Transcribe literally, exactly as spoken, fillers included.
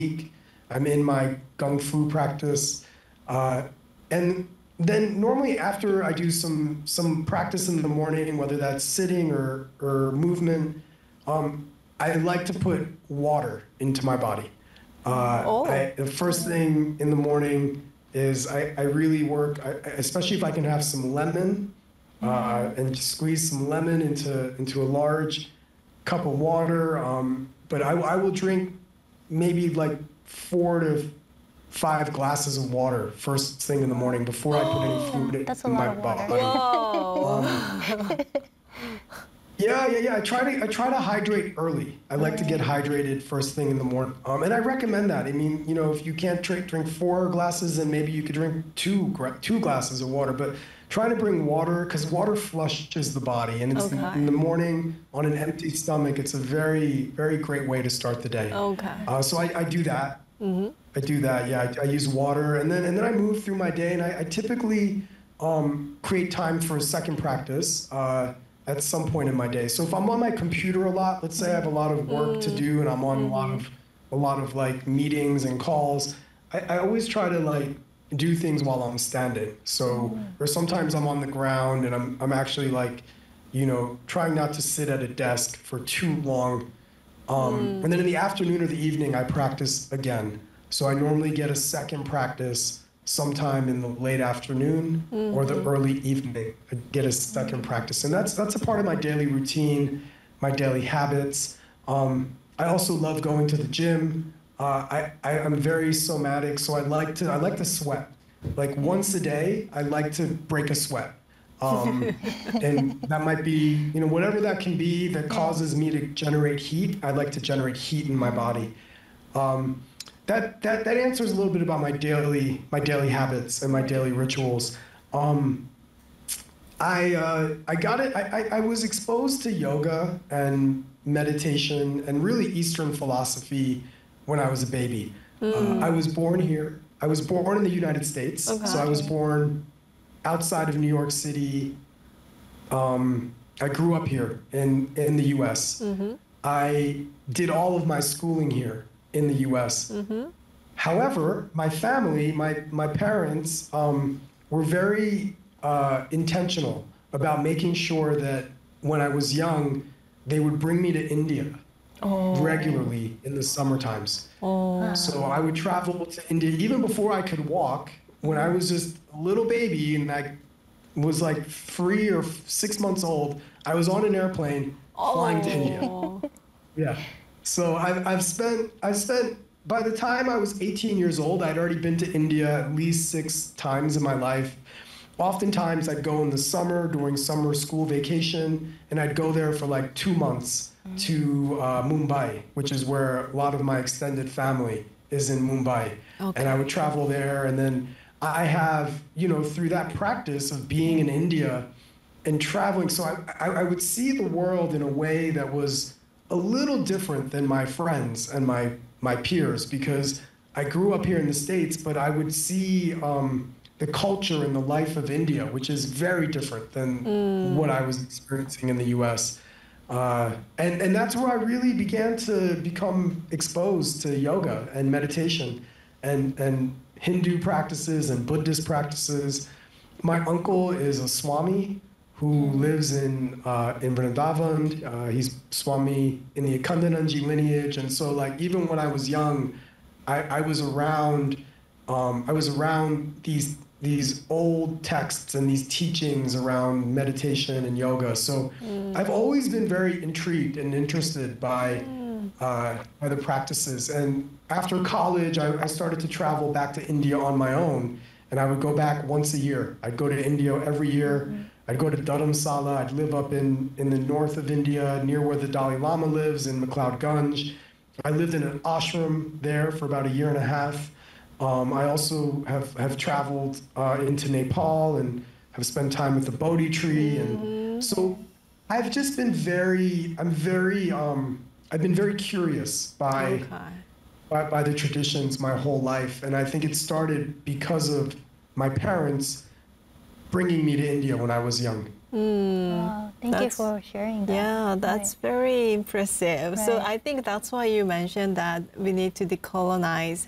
week. I'm in my Kung Fu practice. Uh, and then normally after I do some some practice in the morning, whether that's sitting or, or movement, um, I like to put water into my body. Uh, Oh. I, the first thing in the morning is I, I really work, I, especially if I can have some lemon, uh, and just squeeze some lemon into, into a large cup of water. Um, but I, I will drink maybe like four to five glasses of water first thing in the morning before I put any food in, That's a in lot my of water. body. Whoa. Yeah, yeah, yeah. I try to I try to hydrate early. I like to get hydrated first thing in the morning, um, and I recommend that. I mean, you know, if you can't drink drink four glasses, then maybe you could drink two gra- two glasses of water. But try to bring water because water flushes the body, and it's Okay. in the morning on an empty stomach. It's a very very great way to start the day. Okay. Uh, so I, I do that. I do that. Yeah, I, I use water, and then and then I move through my day, and I, I typically um, create time for a second practice uh, at some point in my day. So if I'm on my computer a lot, let's say I have a lot of work to do, and I'm on a lot of a lot of like meetings and calls, I, I always try to like do things while I'm standing. So or sometimes I'm on the ground, and I'm I'm actually like, you know, trying not to sit at a desk for too long. Um, And then in the afternoon or the evening, I practice again. So I normally get a second practice sometime in the late afternoon or the early evening. I get a second practice, and that's that's a part of my daily routine, my daily habits. Um, I also love going to the gym. Uh, I, I I'm very somatic, so I like to I like to sweat. Like once a day, I like to break a sweat. Um, and that might be, you know, whatever that can be that causes me to generate heat. I like to generate heat in my body. Um, that, that, that answers a little bit about my daily, my daily habits and my daily rituals. Um, I, uh, I got it, I, I, I was exposed to yoga and meditation and really Eastern philosophy when I was a baby. Uh, I was born here. I was born in the United States. Okay. So I was born outside of New York City. Um, I grew up here in, in the U S. I did all of my schooling here in the U S. However, my family, my, my parents, um, were very uh, intentional about making sure that when I was young, they would bring me to India regularly in the summer times. So I would travel to India even before I could walk. When I was just a little baby and I was like three or six months old, I was on an airplane flying to India. Yeah. So I've, I've spent, I've spent, by the time I was eighteen years old, I'd already been to India at least six times in my life. Oftentimes I'd go in the summer during summer school vacation, and I'd go there for like two months to uh, Mumbai, which is where a lot of my extended family is in Mumbai. And I would travel there, and then I have, you know, through that practice of being in India and traveling, so I, I, I would see the world in a way that was a little different than my friends and my, my peers, because I grew up here in the States, but I would see um, the culture and the life of India, which is very different than what I was experiencing in the U S. Uh, and, and that's where I really began to become exposed to yoga and meditation and, and Hindu practices and Buddhist practices. My uncle is a Swami who lives in uh, in Vrindavan. Uh, he's Swami in the Akhandananji lineage, and so like even when I was young, I, I was around um, I was around these these old texts and these teachings around meditation and yoga. So I've always been very intrigued and interested by uh, by the practices. And after college, I, I started to travel back to India on my own, and I would go back once a year. I'd go to India every year. I'd go to Dharamsala. I'd live up in, in the north of India, near where the Dalai Lama lives in McLeod-Ganj. I lived in an ashram there for about a year and a half. Um, I also have, have traveled uh, into Nepal and have spent time with the Bodhi tree. And so I've just been very, I'm very, um, I've been very curious by, Okay. by, by the traditions my whole life. And I think it started because of my parents bringing me to India when I was young. Wow. Thank That's- you for sharing that. Yeah, that's Right. very impressive. So Right. I think that's why you mentioned that we need to decolonize